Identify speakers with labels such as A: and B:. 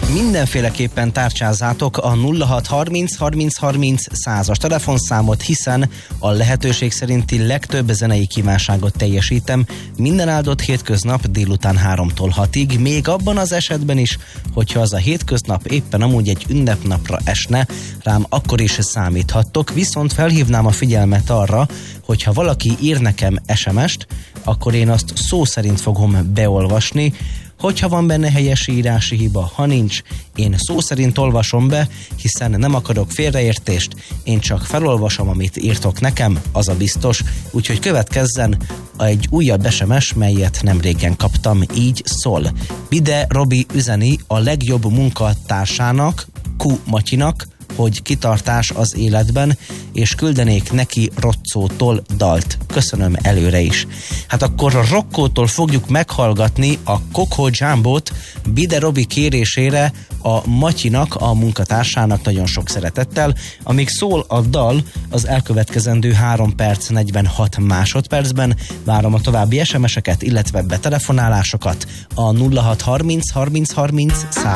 A: Mindenféleképpen tárcsázátok a 0630 30 30 100-as telefonszámot, hiszen a lehetőség szerinti legtöbb zenei kívánságot teljesítem minden áldott hétköznap délután 3-tól 6-ig, még abban az esetben is, hogyha az a hétköznap éppen amúgy egy ünnepnapra esne, rám akkor is számíthattok, viszont felhívnám a figyelmet arra, hogyha valaki ír nekem SMS-t, akkor én azt szó szerint fogom beolvasni. Hogyha van benne helyesírási hiba, ha nincs, én szó szerint olvasom be, hiszen nem akarok félreértést, én csak felolvasom, amit írtok nekem, az a biztos, úgyhogy következzen egy újabb SMS, melyet nemrégen kaptam, így szól. Bide Robi üzeni a legjobb munkatársának, Q Matyinak, hogy kitartás az életben, és küldenék neki Roccótól dalt. Köszönöm előre is. Hát akkor a Roccótól fogjuk meghallgatni a Coco Jambót Bide Robi kérésére a Matyinak, a munkatársának nagyon sok szeretettel. Amíg szól a dal, az elkövetkezendő 3 perc 46 másodpercben várom a további SMS-eket, illetve betelefonálásokat a 0630 30 30 100